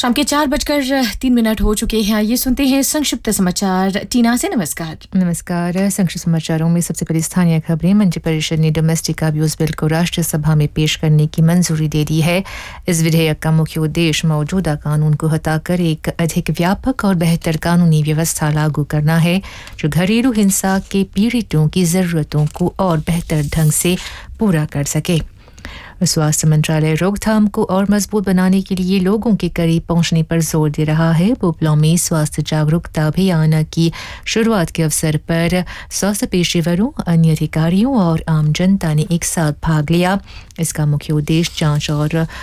शाम के 4:03 हो चुके हैं। ये सुनते हैं संक्षिप्त समाचार। टीना से नमस्कार। नमस्कार। संक्षिप्त समाचारों में सबसे पहले स्थानीय खबरें। मंत्री परिषद ने डोमेस्टिक अब्यूज बिल को राष्ट्रीय सभा में पेश करने की मंजूरी दे दी है। इस विधेयक का मुख्य उद्देश्य मौजूदा कानून को हटाकर एक अधिक व्यापक और बेहतर कानूनी व्यवस्था लागू करना है जो घरेलू हिंसा के पीड़ितों की जरूरतों को और बेहतर ढंग से पूरा कर सके। स्वास्थ्य मंत्रालय रोकथाम को और मजबूत बनाने के लिए लोगों के करीब पहुंचने पर जोर दे रहा है। भोपाल में स्वास्थ्य जागरूकता अभियान की शुरुआत के अवसर पर स्वास्थ्य पेशेवरों, अन्य अधिकारियों और आम जनता ने एक साथ भाग लिया। इसका मुख्य उद्देश्य जांच और